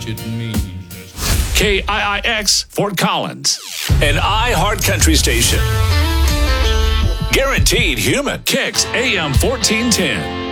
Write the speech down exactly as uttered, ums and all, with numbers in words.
it means. K I I X, Fort Collins. An iHeart Country station. Guaranteed human. Kicks A M fourteen ten.